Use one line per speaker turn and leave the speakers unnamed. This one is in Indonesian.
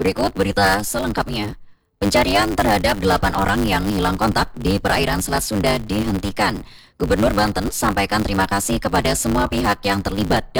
Berikut berita selengkapnya. Pencarian terhadap 8 orang yang hilang kontak di perairan Selat Sunda dihentikan. Gubernur Banten sampaikan terima kasih kepada semua pihak yang terlibat